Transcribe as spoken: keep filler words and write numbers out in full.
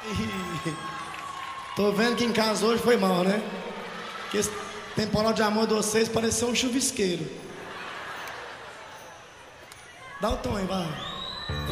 Tô vendo que em casa hoje foi mal, né? Que esse temporal de amor de vocês pareceu um chuvisqueiro. Dá o tom aí, vai.